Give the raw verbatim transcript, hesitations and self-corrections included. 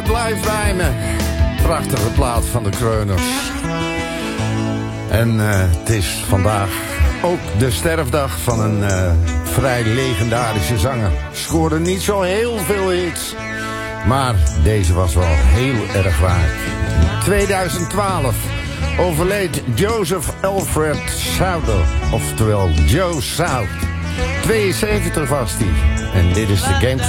het live rijmen. Prachtige plaat van de Kreuners. En uh, het is vandaag ook de sterfdag van een uh, vrij legendarische zanger. Scoorde niet zo heel veel hits, maar deze was wel heel erg waard. In tweeduizend twaalf overleed Joseph Alfred Souther, oftewel Joe South. tweeënzeventig was hij. En dit is de Games